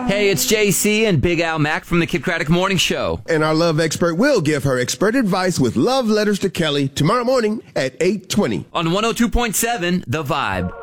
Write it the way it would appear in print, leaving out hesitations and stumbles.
Hey, it's JC and Big Al Mack from the Kid Craddock Morning Show. And our love expert will give her expert advice with love letters to Kelly tomorrow morning at 8:20. On 102.7, The Vibe.